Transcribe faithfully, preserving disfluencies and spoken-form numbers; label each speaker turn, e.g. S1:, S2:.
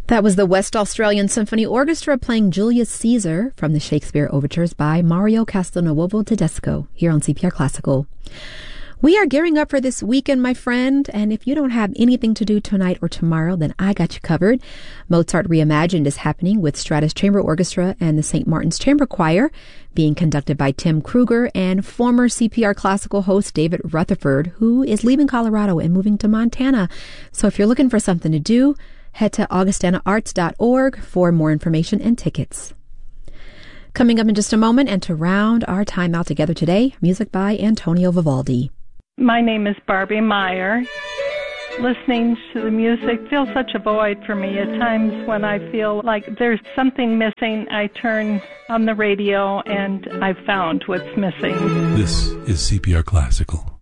S1: That was the West Australian Symphony Orchestra playing Julius Caesar from the Shakespeare Overtures by Mario Castelnuovo Tedesco here on C P R Classical. We are gearing up for this weekend, my friend, and if you don't have anything to do tonight or tomorrow, then I got you covered. Mozart Reimagined is happening with Stratus Chamber Orchestra and the Saint Martin's Chamber Choir, being conducted by Tim Kruger and former C P R Classical host David Rutherford, who is leaving Colorado and moving to Montana. So if you're looking for something to do, head to augustana arts dot org for more information and tickets. Coming up in just a moment, and to round our time out together today, music by Antonio Vivaldi.
S2: My name is Barbie Meyer. Listening to the music fills such a void for me. At times when I feel like there's something missing, I turn on the radio and I've found what's missing.
S3: This is C P R Classical.